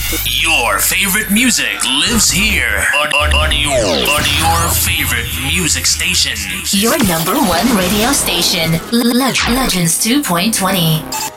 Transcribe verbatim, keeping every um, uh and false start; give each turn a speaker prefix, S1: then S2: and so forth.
S1: Your favorite music lives here on, on, on your on your favorite music station.
S2: Your number one radio station, Le- Legends two point twenty.